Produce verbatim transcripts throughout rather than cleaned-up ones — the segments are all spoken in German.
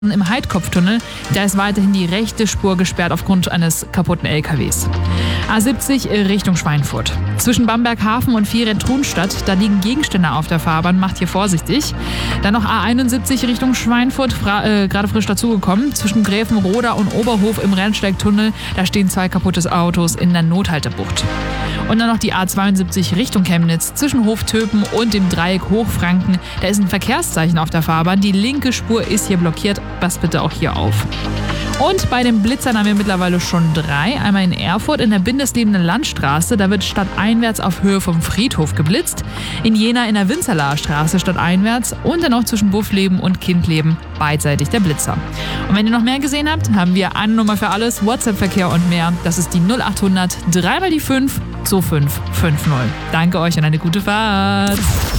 Im Heidkopftunnel, da ist weiterhin die rechte Spur gesperrt aufgrund eines kaputten L K Ws. A siebzig Richtung Schweinfurt. Zwischen Bamberg-Hafen und Vieren-Trunstadt, da liegen Gegenstände auf der Fahrbahn, macht hier vorsichtig. Dann noch A einundsiebzig Richtung Schweinfurt, fra- äh, gerade frisch dazugekommen. Zwischen Gräfenroda und Oberhof im Rennsteigtunnel, da stehen zwei kaputte Autos in der Nothaltebucht. Und dann noch die A zweiundsiebzig Richtung Chemnitz, zwischen Hoftöpen und dem Dreieck Hochfranken. Da ist ein Verkehrszeichen auf der Fahrbahn. Die linke Spur ist hier blockiert. Passt bitte auch hier auf. Und bei den Blitzern haben wir mittlerweile schon drei. Einmal in Erfurt in der Bindeslebenden Landstraße. Da wird stadteinwärts auf Höhe vom Friedhof geblitzt. In Jena in der Winzerlaer Straße stadteinwärts. Und dann auch zwischen Buffleben und Kindleben beidseitig der Blitzer. Und wenn ihr noch mehr gesehen habt, haben wir eine Nummer für alles. WhatsApp-Verkehr und mehr. Das ist die null acht hundert drei mal die fünf zwei fünf fünf null. Danke euch und eine gute Fahrt.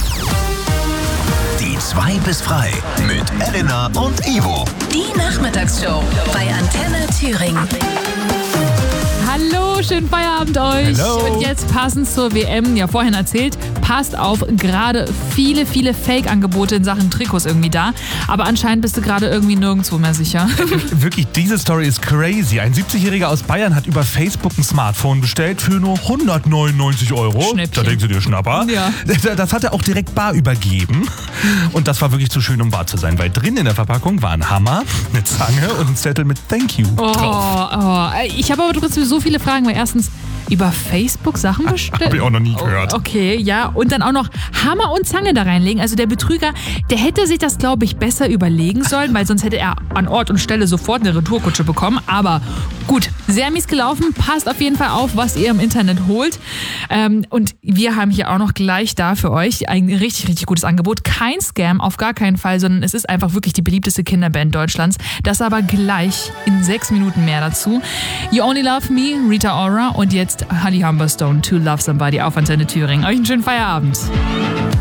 Die zwei bis frei mit Elena und Ivo. Die Nachmittagsshow bei Antenne Thüringen. Hallo, schönen Feierabend euch. Hello. Und jetzt passend zur W M, ja vorhin erzählt, passt auf, gerade viele, viele Fake-Angebote in Sachen Trikots irgendwie da. Aber anscheinend bist du gerade irgendwie nirgendwo mehr sicher. Wirklich, diese Story ist crazy. Ein siebzigjähriger aus Bayern hat über Facebook ein Smartphone bestellt für nur hundertneunundneunzig Euro. Schnäppchen. Da denkst du dir, Schnapper. Ja. Das hat er auch direkt bar übergeben. Und das war wirklich zu schön, um wahr zu sein, weil drin in der Verpackung war ein Hammer, eine Zange und ein Zettel mit Thank you Oh, drauf. oh. Ich habe aber trotzdem so viele Fragen, weil erstens über Facebook Sachen bestellen. Hab ich auch noch nie gehört. Oh, okay, ja. Und dann auch noch Hammer und Zange da reinlegen. Also der Betrüger, der hätte sich das, glaube ich, besser überlegen sollen, weil sonst hätte er an Ort und Stelle sofort eine Retourkutsche bekommen. Aber gut, sehr mies gelaufen. Passt auf jeden Fall auf, was ihr im Internet holt. Ähm, und wir haben hier auch noch gleich da für euch ein richtig, richtig gutes Angebot. Kein Scam, auf gar keinen Fall, sondern es ist einfach wirklich die beliebteste Kinderband Deutschlands. Das aber gleich in sechs Minuten mehr dazu. You Only Love Me, Rita Ora und jetzt Holly Humberstone, To Love Somebody auf Antenne Thüringen. Euch einen schönen Feierabend.